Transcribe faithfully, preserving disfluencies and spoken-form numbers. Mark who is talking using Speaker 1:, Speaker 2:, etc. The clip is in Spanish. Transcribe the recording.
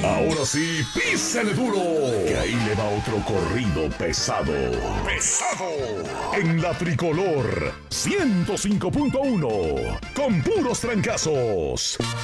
Speaker 1: Ahora sí, písele duro, que ahí le va otro corrido pesado. ¡Pesado! En la Tricolor ciento cinco punto uno, con puros trancazos.